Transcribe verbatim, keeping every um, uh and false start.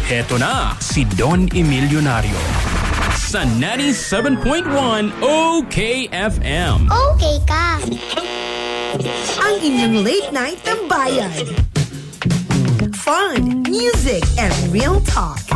Heto na si Don Emilionario sa ninety-seven point one O K F M. Okay ka. Ang inyong late night tambayan. Fun, music, and real talk.